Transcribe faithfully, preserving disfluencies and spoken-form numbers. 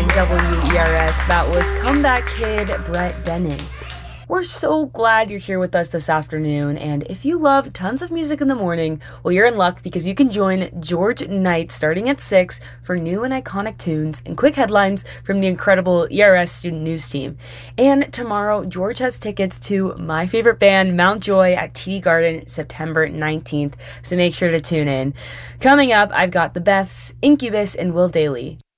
nine W E R S. That was Comeback Kid, Brett Dennen. We're so glad you're here with us this afternoon, and if you love tons of music in the morning, well, you're in luck because you can join George Knight starting at six for new and iconic tunes and quick headlines from the incredible E R S student news team. And tomorrow, George has tickets to my favorite band, Mount Joy, at T D Garden September nineteenth, so make sure to tune in. Coming up, I've got the Beths, Incubus, and Will Dailey.